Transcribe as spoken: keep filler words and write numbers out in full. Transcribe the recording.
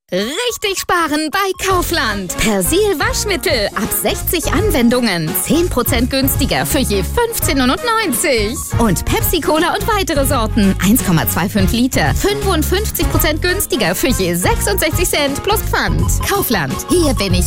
Richtig sparen bei Kaufland. Persil Waschmittel ab sechzig Anwendungen. zehn Prozent günstiger für je fünfzehn neunundneunzig. Und Pepsi Cola und weitere Sorten. eins Komma fünfundzwanzig Liter. fünfundfünfzig Prozent günstiger für je sechsundsechzig Cent plus Pfand. Kaufland. Hier bin ich